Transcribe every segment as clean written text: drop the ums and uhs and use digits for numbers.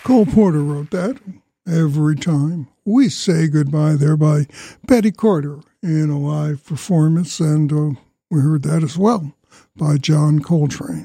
Cole Porter wrote that. Every Time We Say Goodbye there by Betty Carter in a live performance, and we heard that as well by John Coltrane.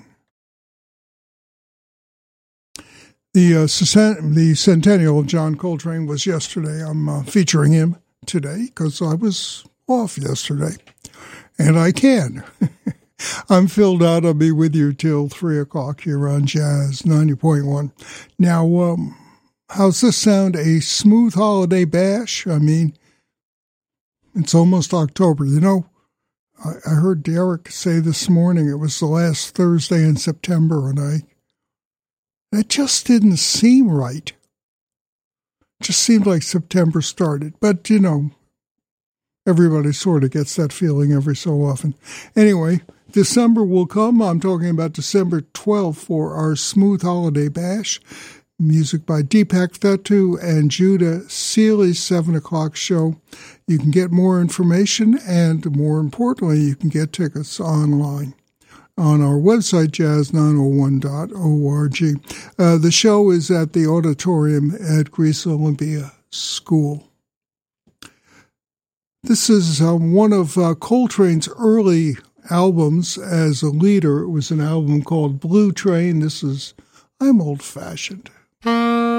The centennial of John Coltrane was yesterday. I'm featuring him today because I was off yesterday, and I can. I'm filled out. I'll be with you till 3 o'clock here on Jazz 90.1. Now, how's this sound? A smooth holiday bash? I mean, it's almost October. You know, I heard Derek say this morning it was the last Thursday in September, and that just didn't seem right. It just seemed like September started. But, you know, everybody sort of gets that feeling every so often. Anyway, December will come. I'm talking about December 12th for our Smooth Holiday Bash. Music by Deepak Thettu and Judah Seeley's 7 o'clock show. You can get more information, and more importantly, you can get tickets online on our website, jazz901.org. The show is at the auditorium at Greece Olympia School. This is one of Coltrane's early albums as a leader. It was an album called Blue Train. I'm old-fashioned.